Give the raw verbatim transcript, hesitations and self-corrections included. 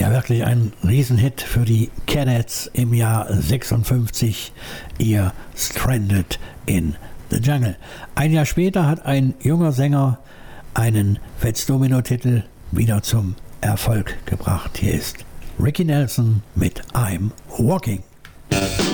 Ja, wirklich ein Riesenhit für die Cadets im Jahr sechsundfünfzig, ihr Stranded in the Jungle. Ein Jahr später hat ein junger Sänger einen Fats Domino-Titel wieder zum Erfolg gebracht. Hier ist Ricky Nelson mit I'm Walking.